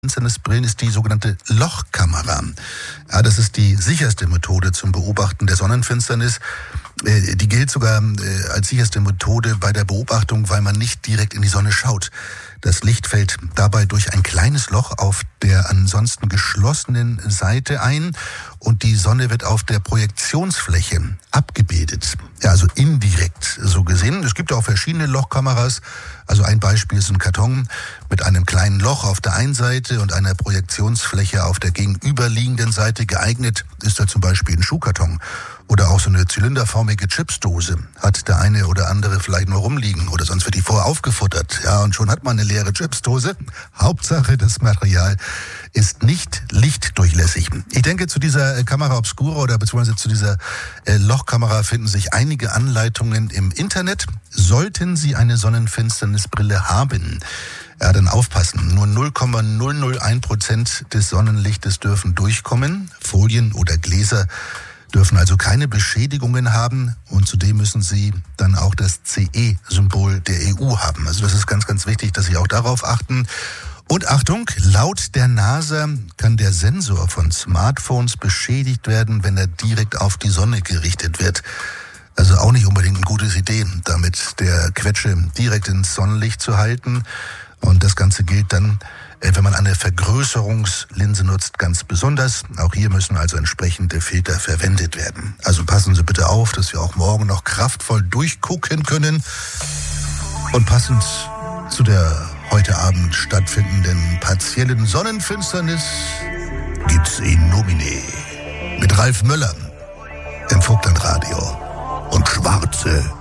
Finsternisbrillen ist die sogenannte Lochkamera. Ja, das ist die sicherste Methode zum Beobachten der Sonnenfinsternis. Die gilt sogar als sicherste Methode bei der Beobachtung, weil man nicht direkt in die Sonne schaut. Das Licht fällt dabei durch ein kleines Loch auf der ansonsten geschlossenen Seite ein und die Sonne wird auf der Projektionsfläche abgebildet. Ja, also indirekt so gesehen. Es gibt auch verschiedene Lochkameras. Also ein Beispiel ist ein Karton mit einem kleinen Loch auf der einen Seite und einer Projektionsfläche auf der gegenüberliegenden Seite. Geeignet ist da zum Beispiel ein Schuhkarton. Oder auch so eine zylinderförmige Chipsdose hat der eine oder andere vielleicht nur rumliegen oder sonst wird die vorher aufgefuttert. Ja, und schon hat man eine leere Chipsdose. Hauptsache, das Material ist nicht lichtdurchlässig. Ich denke, zu dieser Kamera Obscura oder beziehungsweise zu dieser Lochkamera finden sich einige Anleitungen im Internet. Sollten Sie eine Sonnenfinsternisbrille haben, ja, dann aufpassen. Nur 0,001% des Sonnenlichtes dürfen durchkommen. Folien oder Gläser dürfen also keine Beschädigungen haben und zudem müssen sie dann auch das CE-Symbol der EU haben. Also das ist ganz, ganz wichtig, dass Sie auch darauf achten. Und Achtung, laut der NASA kann der Sensor von Smartphones beschädigt werden, wenn er direkt auf die Sonne gerichtet wird. Also auch nicht unbedingt eine gute Idee, damit der Quetsche direkt ins Sonnenlicht zu halten. Und das Ganze gilt dann, wenn man eine Vergrößerungslinse nutzt, ganz besonders. Auch hier müssen also entsprechende Filter verwendet werden. Also passen Sie bitte auf, dass wir auch morgen noch kraftvoll durchgucken können. Und passend zu der heute Abend stattfindenden partiellen Sonnenfinsternis gibt's In Nomine mit Ralf Möller im Vogtland Radio und Schwarze